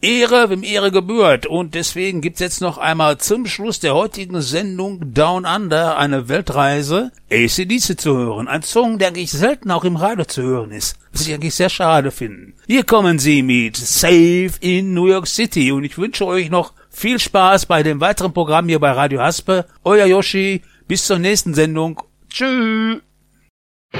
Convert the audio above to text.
Ehre, wem Ehre gebührt. Und deswegen gibt's jetzt noch einmal zum Schluss der heutigen Sendung Down Under eine Weltreise AC/DC zu hören. Ein Song, der eigentlich selten auch im Radio zu hören ist. Was ich eigentlich sehr schade finde. Hier kommen sie mit Safe in New York City. Und ich wünsche euch noch viel Spaß bei dem weiteren Programm hier bei Radio Haspe. Euer Yoshi. Bis zur nächsten Sendung. Tschüss.